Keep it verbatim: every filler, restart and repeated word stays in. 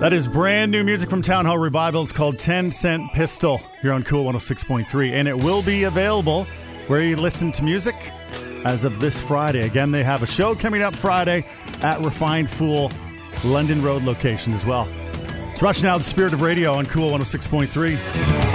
That is brand new music from Town Hall Revival. It's called ten cent Pistol here on Cool one oh six point three. And it will be available where you listen to music as of this Friday. Again, they have a show coming up Friday at Refined Fool, London Road location as well. It's Rush Now, the Spirit of Radio on Cool one oh six point three.